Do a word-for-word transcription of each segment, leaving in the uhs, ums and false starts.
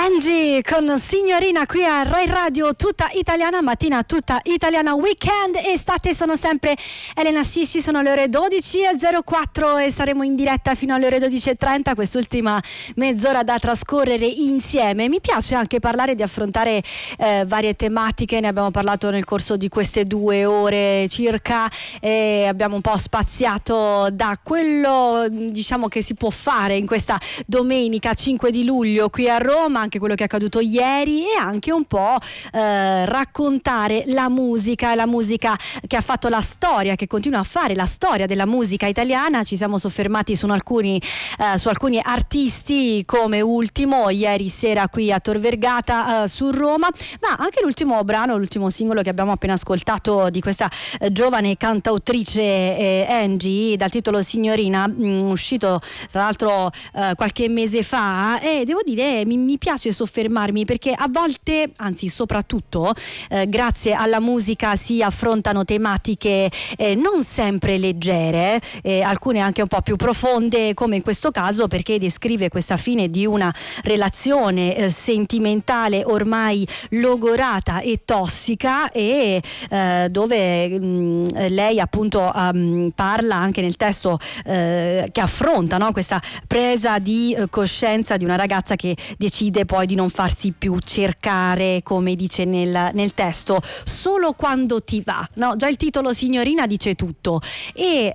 Angie con Signorina qui a Rai Radio, tutta italiana, mattina tutta italiana, weekend, estate. Sono sempre Elena Scisci, sono le ore dodici e zero quattro e saremo in diretta fino alle ore dodici e trenta, quest'ultima mezz'ora da trascorrere insieme. Mi piace anche parlare di affrontare eh, varie tematiche, ne abbiamo parlato nel corso di queste due ore circa e abbiamo un po' spaziato da quello, diciamo, che si può fare in questa domenica cinque di luglio qui a Roma, anche quello che è accaduto ieri, e anche un po' eh, raccontare la musica, la musica che ha fatto la storia, che continua a fare la storia della musica italiana. Ci siamo soffermati su alcuni, eh, su alcuni artisti, come ultimo ieri sera qui a Tor Vergata eh, su Roma, ma anche l'ultimo brano, l'ultimo singolo che abbiamo appena ascoltato di questa eh, giovane cantautrice eh, Angie, dal titolo Signorina, mh, uscito tra l'altro eh, qualche mese fa, e devo dire mi, mi piace soffermarmi perché a volte, anzi soprattutto eh, grazie alla musica si affrontano tematiche eh, non sempre leggere, eh, alcune anche un po' più profonde, come in questo caso, perché descrive questa fine di una relazione eh, sentimentale ormai logorata e tossica, e eh, dove mh, lei appunto um, parla anche nel testo eh, che affronta, no? Questa presa di eh, coscienza di una ragazza che decide poi di non farsi più cercare, come dice nel, nel testo, solo quando ti va, no? Già il titolo Signorina dice tutto, e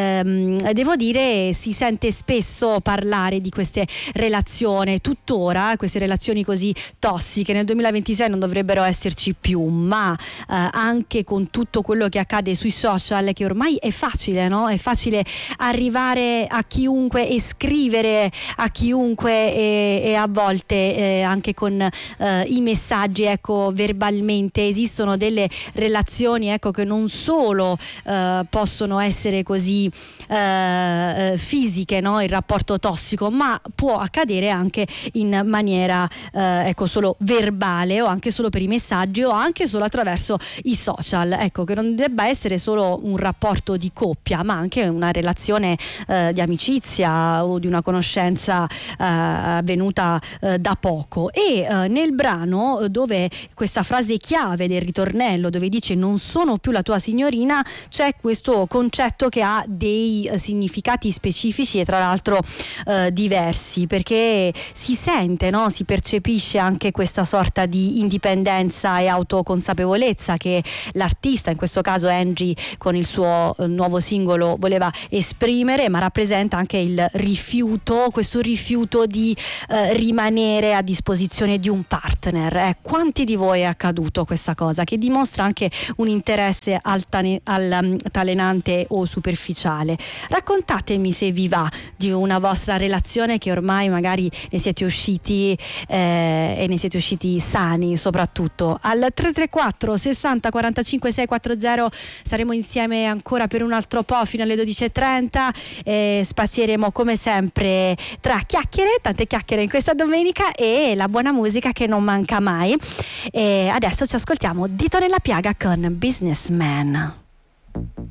ehm, devo dire si sente spesso parlare di queste relazioni tuttora, queste relazioni così tossiche. Nel duemilaventisei non dovrebbero esserci più, ma eh, anche con tutto quello che accade sui social, che ormai è facile, no? È facile arrivare a chiunque e scrivere a chiunque, e, e a volte eh, anche con eh, i messaggi, ecco, verbalmente. Esistono delle relazioni, ecco, che non solo eh, possono essere così eh, fisiche, no? Il rapporto tossico, ma può accadere anche in maniera eh, ecco, solo verbale, o anche solo per i messaggi, o anche solo attraverso i social. Ecco, che non debba essere solo un rapporto di coppia, ma anche una relazione eh, di amicizia o di una conoscenza eh, avvenuta eh, da poco. E eh, nel brano, dove questa frase chiave del ritornello, dove dice non sono più la tua signorina, c'è questo concetto che ha dei eh, significati specifici e tra l'altro eh, diversi, perché si sente, no? Si percepisce anche questa sorta di indipendenza e autoconsapevolezza che l'artista, in questo caso Angie, con il suo eh, nuovo singolo voleva esprimere, ma rappresenta anche il rifiuto, questo rifiuto di eh, rimanere a disposizione di un partner. Eh, quanti di voi è accaduto questa cosa, che dimostra anche un interesse altalenante o superficiale? Raccontatemi se vi va di una vostra relazione che ormai magari ne siete usciti eh, e ne siete usciti sani, soprattutto. Al tre tre quattro sessanta quarantacinque seicentoquaranta saremo insieme ancora per un altro po' fino alle dodici e trenta, e spazieremo come sempre tra chiacchiere, tante chiacchiere in questa domenica, e la buona musica che non manca mai. E adesso ci ascoltiamo Dito nella piaga con Businessman.